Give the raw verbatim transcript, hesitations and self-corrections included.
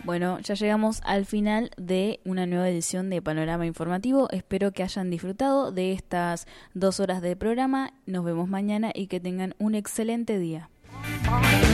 Bueno, ya llegamos al final de una nueva edición de Panorama Informativo. Espero que hayan disfrutado de estas dos horas de programa. Nos vemos mañana y que tengan un excelente día.